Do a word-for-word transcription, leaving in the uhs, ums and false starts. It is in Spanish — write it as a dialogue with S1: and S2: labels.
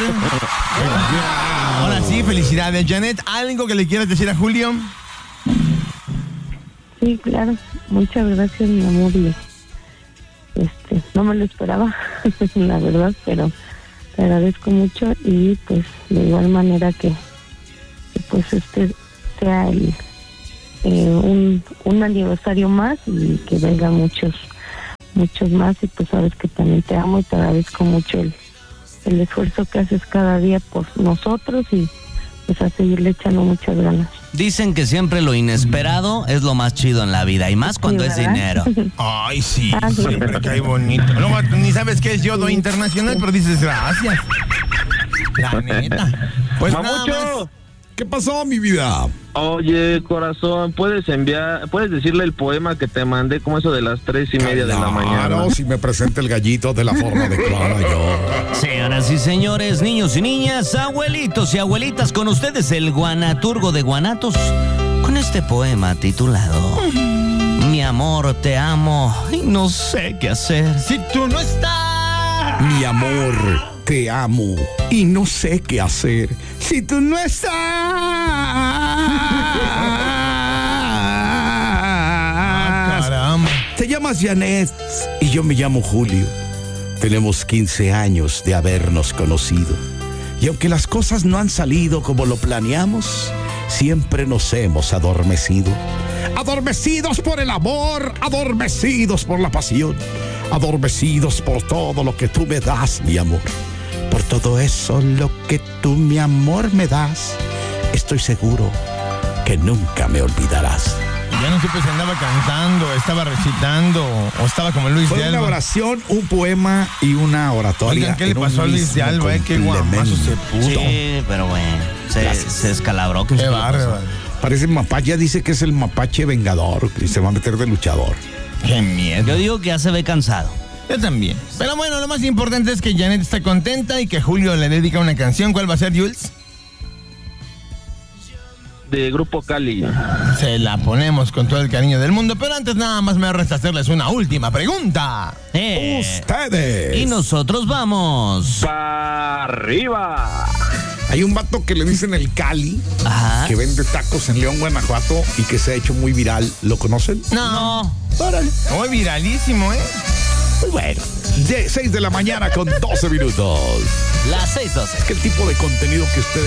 S1: Ahora sí, felicidades, Janet. ¿Algo que le quieras decir a Julio?
S2: Sí, claro. Muchas gracias, mi amor. Y, este, no me lo esperaba, la verdad, pero te agradezco mucho y pues de igual manera que, que pues este sea el, eh, un, un aniversario más y que vengan muchos, muchos más y pues sabes que también te amo y te agradezco mucho el, el esfuerzo que haces cada día por nosotros y pues a seguirle echando muchas ganas.
S3: Dicen que siempre lo inesperado es lo más chido en la vida y más cuando
S2: Sí,
S3: es
S2: ¿verdad?
S3: dinero.
S1: Ay, sí,
S2: Ah, sí.
S1: siempre cae bonito. Luego ni sabes qué es yodo internacional, pero dices gracias. La neta. Pues nada más.
S4: ¡Mamucho!
S5: ¿Qué pasó, mi vida?
S4: Oye, corazón, ¿puedes enviar, puedes decirle el poema que te mandé como eso de las tres y media de la mañana?
S5: Claro, si me presenta el gallito de la forma de Clara, yo.
S3: Señoras y señores, niños y niñas, abuelitos y abuelitas, con ustedes el guanaturgo de Guanatos, con este poema titulado Mi amor, te amo y no sé qué hacer.
S1: Si tú no estás.
S5: Mi amor, te amo y no sé qué hacer si tú no estás.
S1: Caramba.
S5: Te llamas Janet y yo me llamo Julio. Tenemos quince años de habernos conocido. Y aunque las cosas no han salido como lo planeamos, siempre nos hemos adormecido. Adormecidos por el amor, adormecidos por la pasión, adormecidos por todo lo que tú me das, mi amor. Por todo eso, lo que tú, mi amor, me das, estoy seguro que nunca me olvidarás.
S1: Ya no supe si andaba cantando, estaba recitando o estaba como Luis
S5: Fue
S1: de
S5: una
S1: Alba.
S5: oración, un poema y una oratoria.
S1: Oigan, ¿qué le
S5: en un
S1: pasó a Luis de
S5: mismo
S1: Alba? Eh? Qué guamazo se puso.
S3: Sí, pero bueno, se,
S5: Gracias.
S3: se escalabró.
S1: Qué bárbaro.
S5: Parece mapache, ya dice que es el mapache vengador y se va a meter de luchador.
S1: Qué miedo.
S3: Yo digo que ya se ve cansado.
S1: Yo también. Pero bueno, lo más importante es que Janet está contenta y que Julio le dedica una canción. ¿Cuál va a ser, Jules?
S4: De Grupo Cali.
S1: Se la ponemos con todo el cariño del mundo, pero antes nada más me resta hacerles una última pregunta.
S3: Eh,
S5: Ustedes.
S3: y nosotros vamos.
S4: ¡Pa' arriba!
S5: Hay un vato que le dicen el Cali,
S3: Ajá.
S5: que vende tacos en León, Guanajuato, y que se ha hecho muy viral. ¿Lo conocen?
S3: No.
S5: Órale.
S1: Muy viralísimo, ¿eh?
S5: Muy bueno. De seis de la mañana con doce minutos.
S3: Las seis doce.
S5: Es que el tipo de contenido que ustedes